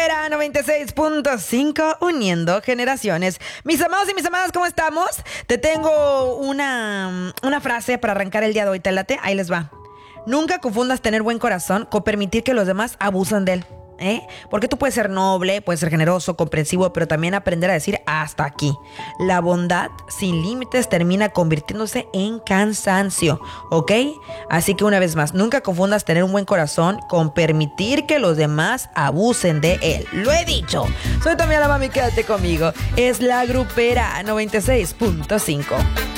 Grupera 96.5, uniendo generaciones. Mis amados y mis amadas, ¿cómo estamos? Te tengo una frase para arrancar el día de hoy. ¿Te late? Ahí les va. Nunca confundas tener buen corazón con permitir que los demás abusen de él. Porque tú puedes ser noble, puedes ser generoso, comprensivo, pero también aprender a decir hasta aquí. La bondad sin límites termina convirtiéndose en cansancio, ¿ok? Así que una vez más, nunca confundas tener un buen corazón con permitir que los demás abusen de él. Lo he dicho. Soy también la mami, quédate conmigo. Es la Grupera 96.5.